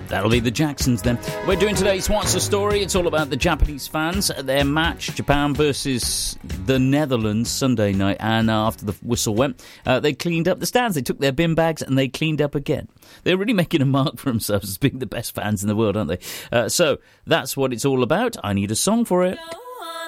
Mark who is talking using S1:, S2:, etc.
S1: That'll be the Jacksons then. We're doing today's What's the Story. It's all about the Japanese fans, their match, Japan versus the Netherlands, Sunday night. And after the whistle went, they cleaned up the stands. They took their bin bags and they cleaned up again. They're really making a mark for themselves as being the best fans in the world, aren't they? So that's what it's all about. I need a song for it.